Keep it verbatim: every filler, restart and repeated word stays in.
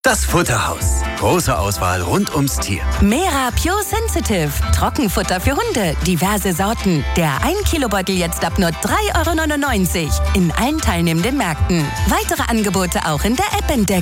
Das Futterhaus. Große Auswahl rund ums Tier. Mera Pure Sensitive. Trockenfutter für Hunde. Diverse Sorten. Der ein Kilo Beutel jetzt ab nur drei Euro neunundneunzig. In allen teilnehmenden Märkten. Weitere Angebote auch in der App entdecken.